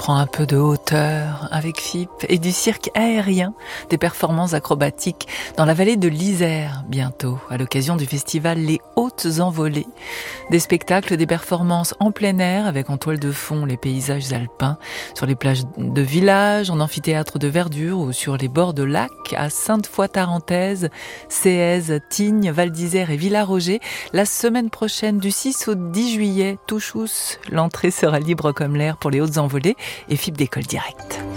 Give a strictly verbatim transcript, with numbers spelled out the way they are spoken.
prend un peu de hauteur avec F I P et du cirque aérien, des performances acrobatiques dans la vallée de l'Isère bientôt, à l'occasion du festival Les Hautes Envolées. Des spectacles, des performances en plein air avec en toile de fond les paysages alpins, sur les plages de villages, en amphithéâtre de verdure ou sur les bords de lacs à Sainte-Foy-Tarentaise, Séez, Tignes, Val d'Isère et Villaroger. La semaine prochaine, du six au dix juillet, Touchous, l'entrée sera libre comme l'air pour les Hautes Envolées et F I B d'École Directe.